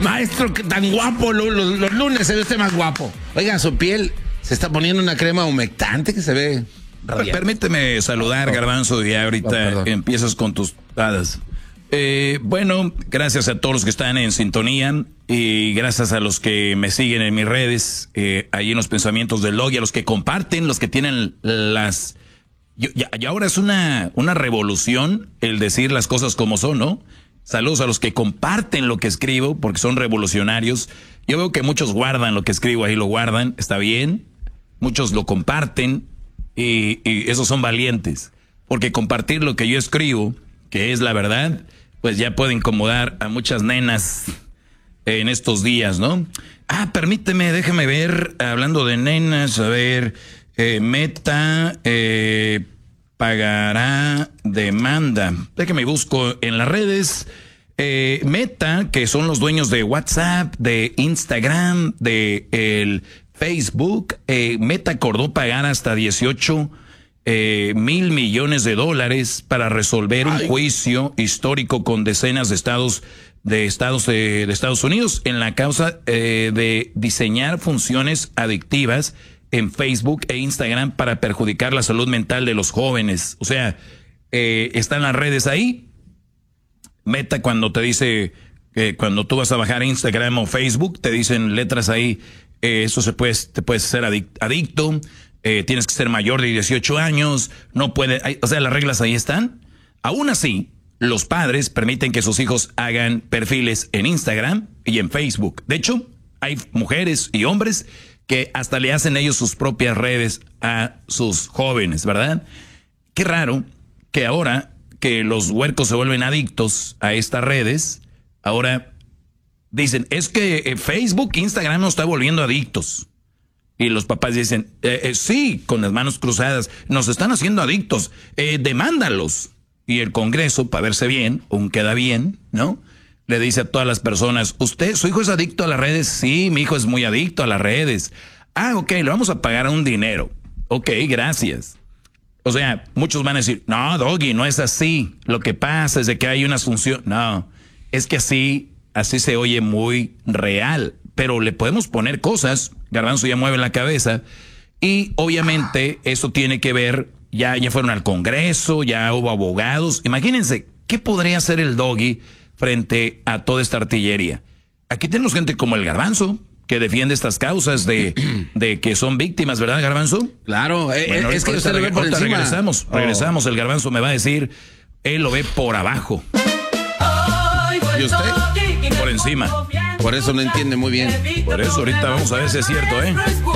Maestro, tan guapo, los lunes se ve usted más guapo. Oiga, su piel se está poniendo una crema humectante que se ve radiante. Permíteme saludar, Garbanzo, y ahorita empiezas con tus dadas. Bueno, gracias a todos los que están en sintonía y gracias a los que me siguen en mis redes, ahí en los pensamientos del Doggy, a los que comparten, los que tienen las... Y ahora es una revolución el decir las cosas como son, ¿no? Saludos a los que comparten lo que escribo porque son revolucionarios. Yo veo que muchos guardan lo que escribo, ahí lo guardan, está bien. Muchos lo comparten y esos son valientes. Porque compartir lo que yo escribo, que es la verdad, pues ya puede incomodar a muchas nenas en estos días, ¿no? Permíteme, déjame ver, hablando de nenas, a ver, Meta pagará demanda. Déjame busco en las redes. Meta, que son los dueños de WhatsApp, de Instagram, de el Facebook, Meta acordó pagar hasta 18 mil millones de dólares para resolver un juicio histórico con decenas de estados de Estados Unidos en la causa de diseñar funciones adictivas en Facebook e Instagram para perjudicar la salud mental de los jóvenes. O sea, están las redes ahí. Meta, cuando te dice que cuando tú vas a bajar Instagram o Facebook, te dicen letras ahí, eso te puedes ser adicto, tienes que ser mayor de 18 años, no puede, o sea, las reglas ahí están. Aún así, los padres permiten que sus hijos hagan perfiles en Instagram y en Facebook. De hecho, hay mujeres y hombres que hasta le hacen ellos sus propias redes a sus jóvenes, ¿verdad? Qué raro que ahora que los huercos se vuelven adictos a estas redes, ahora dicen, es que Facebook, Instagram nos está volviendo adictos. Y los papás dicen, sí, con las manos cruzadas, nos están haciendo adictos, demándalos. Y el Congreso, para verse bien, aún queda bien, ¿no? Le dice a todas las personas, su hijo es adicto a las redes. Sí, mi hijo es muy adicto a las redes. Ok, le vamos a pagar un dinero. Ok, gracias. O sea, muchos van a decir, no, Doggy, no es así. Lo que pasa es de que hay una función. No, es que así se oye muy real. Pero le podemos poner cosas, Garbanzo ya mueve la cabeza, y obviamente eso tiene que ver, ya fueron al Congreso, ya hubo abogados. Imagínense, ¿qué podría hacer el Doggy frente a toda esta artillería? Aquí tenemos gente como el Garbanzo, que defiende estas causas de que son víctimas, ¿verdad, Garbanzo? Claro, bueno, es que usted lo ve por encima. Regresamos, el Garbanzo me va a decir, él lo ve por abajo. ¿Y usted? Por encima. Por eso no entiende muy bien. Por eso ahorita vamos a ver si es cierto, ¿eh?